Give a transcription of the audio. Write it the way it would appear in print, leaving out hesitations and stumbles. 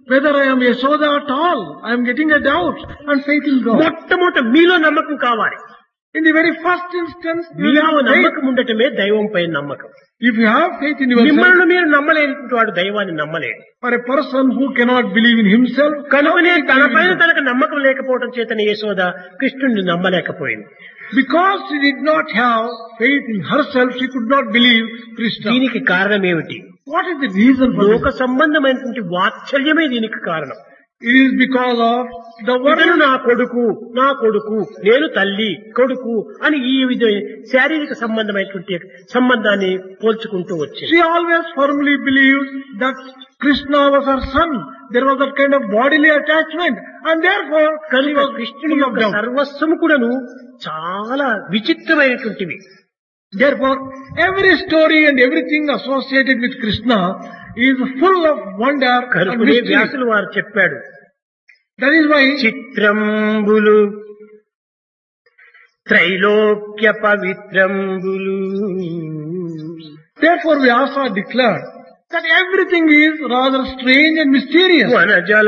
whether I am Yashoda at all. I am getting a doubt and faith in God. మొట్టమొదట మీలో నమ్మకం కావాలి. In the very first instance, you మీలో have faith. నమ్మకం ఉండటమే దైవం పైన నమ్మకం. If you have faith in yourself, మిమ్మల్ని మీరు నమ్మలేనటువంటి వాడు దైవాన్ని నమ్మలేడు. for a person who cannot believe in himself, కనుకనే తన పైన తనకు నమ్మకం లేకపోవడం చేతనే యశోద కృష్ణుడిని నమ్మలేకపోయింది. because she did not have faith in herself, she could not believe Krishna. దీనికి కారణం ఏమిటి? What is the reason for లోక this? సంబంధమైనటువంటి వాత్సల్యమే దీనికి కారణం. It is because of the ఇతను world. నా కొడుకు, నేను తల్లి, కొడుకు అని ఈ విధమైన శారీరక సంబంధమైనటువంటి సంబంధాన్ని పోల్చుకుంటూ వచ్చింది. She always firmly believed that Krishna was her son. There was that kind of bodily attachment, and therefore she కనుక was కృష్ణుని full of యొక్క doubt. సర్వస్వము కూడాను చాలా విచిత్రమైనటువంటివి. Therefore, every story and everything associated with Krishna is full of wonder and కనుకనే mystery. వ్యాసులు వారు చెప్పాడు, That is why చిత్రంబులు Trailokya పవిత్రంబులు. therefore Vyasa declared that everything is rather strange and mysterious. వనజల